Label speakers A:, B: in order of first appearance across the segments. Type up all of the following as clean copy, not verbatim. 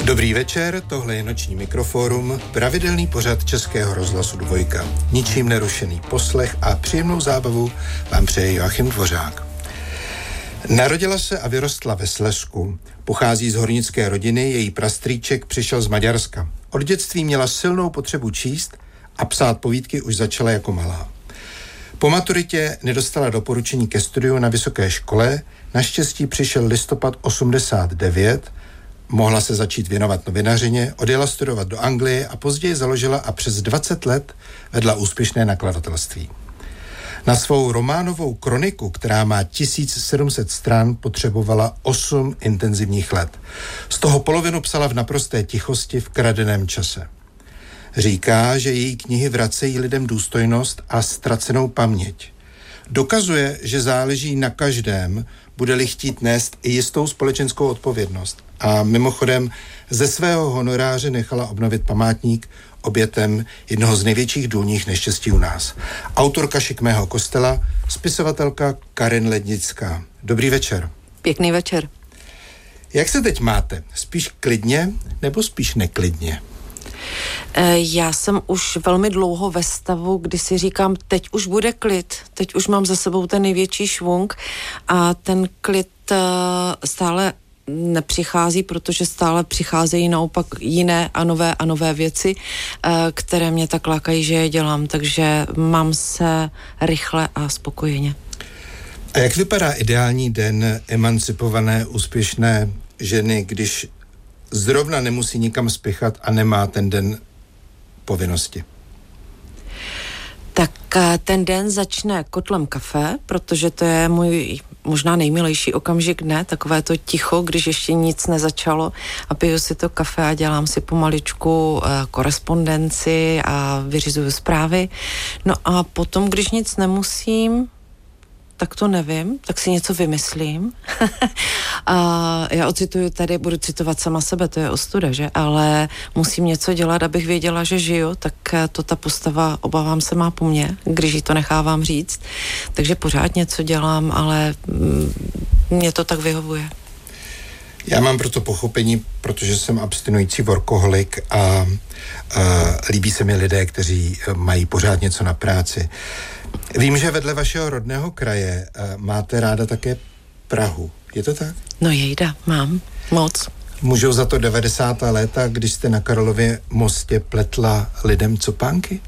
A: Dobrý večer, tohle je Noční mikrofórum, pravidelný pořad Českého rozhlasu Dvojka. Ničím nerušený poslech a příjemnou zábavu vám přeje Joachim Dvořák. Narodila se a vyrostla ve Slezsku. Pochází z hornické rodiny, její prastrýček přišel z Maďarska. Od dětství měla silnou potřebu číst a psát povídky už začala jako malá. Po maturitě nedostala doporučení ke studiu na vysoké škole, naštěstí přišel listopad 89, mohla se začít věnovat novinařině, odjela studovat do Anglie a později založila a přes 20 let vedla úspěšné nakladatelství. Na svou románovou kroniku, která má 1700 stran, potřebovala 8 intenzivních let. Z toho polovinu psala v naprosté tichosti v kradeném čase. Říká, že její knihy vracejí lidem důstojnost a ztracenou paměť. Dokazuje, že záleží na každém, bude-li chtít nést i jistou společenskou odpovědnost. A mimochodem ze svého honoráře nechala obnovit památník obětem jednoho z největších důlních neštěstí u nás. Autorka Šikmého kostela, spisovatelka Karin Lednická. Dobrý večer.
B: Pěkný večer.
A: Jak se teď máte? Spíš klidně nebo spíš neklidně?
B: Já jsem už velmi dlouho ve stavu, kdy si říkám, teď už bude klid, teď už mám za sebou ten největší švung a ten klid stále nepřichází, protože stále přicházejí naopak jiné a nové věci, které mě tak lákají, že je dělám, takže mám se rychle a spokojeně.
A: A jak vypadá ideální den emancipované, úspěšné ženy, když zrovna nemusí nikam spěchat a nemá ten den povinnosti?
B: Tak ten den začne kotlem kafe, protože to je můj možná nejmilejší okamžik dne, takové to ticho, když ještě nic nezačalo a piju si to kafe a dělám si pomaličku korespondenci a vyřizuju zprávy. No a potom, když nic nemusím, tak to nevím, tak si něco vymyslím. A já ocituju tady, budu citovat sama sebe, to je ostuda, že? Ale musím něco dělat, abych věděla, že žiju, tak to ta postava, obávám se, má po mně, když jí to nechávám říct. Takže pořád něco dělám, ale mě to tak vyhovuje.
A: Já mám proto pochopení, protože jsem abstinující workoholik a líbí se mi lidé, kteří mají pořád něco na práci. Vím, že vedle vašeho rodného kraje máte ráda také Prahu. Je to tak?
B: No jejda, mám. Moc.
A: Můžou za to 90. léta, když jste na Karlově mostě pletla lidem copánky?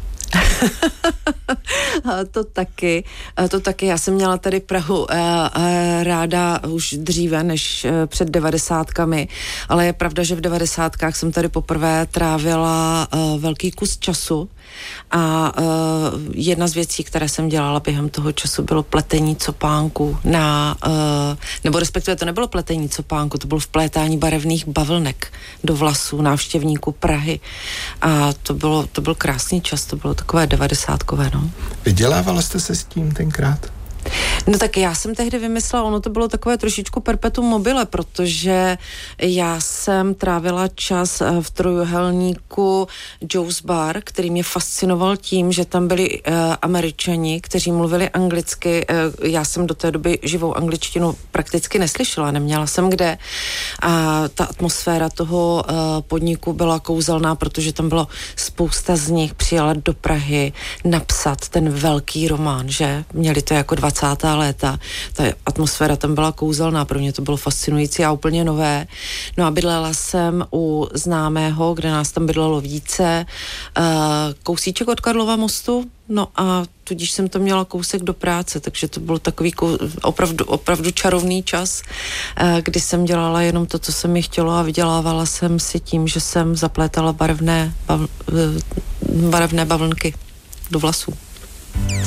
B: To taky. Já jsem měla tady Prahu ráda už dříve než před 90kami, ale je pravda, že v 90kách jsem tady poprvé trávila velký kus času a jedna z věcí, které jsem dělala během toho času, bylo pletení copánku nebo respektive to nebylo pletení copánku, to bylo vplétání barevných bavlnek do vlasů návštěvníků Prahy a to byl krásný čas, to bylo takové 90kové, no.
A: Vydělávala jste se s tím tenkrát?
B: No tak já jsem tehdy vymyslela, ono to bylo takové trošičku perpetuum mobile, protože já jsem trávila čas v trojuhelníku Joe's Bar, který mě fascinoval tím, že tam byli Američani, kteří mluvili anglicky. Já jsem do té doby živou angličtinu prakticky neslyšela, neměla jsem kde. A ta atmosféra toho podniku byla kouzelná, protože tam bylo spousta z nich přijela do Prahy napsat ten velký román, že? Měli to jako 20. léta. Ta atmosféra tam byla kouzelná, pro mě to bylo fascinující a úplně nové. No a bydlela jsem u známého, kde nás tam bydlelo více, kousíček od Karlova mostu, no a tudíž jsem to měla kousek do práce, takže to byl takový opravdu čarovný čas, kdy jsem dělala jenom to, co se mi chtělo a vydělávala jsem si tím, že jsem zaplétala barevné bavlnky do vlasů.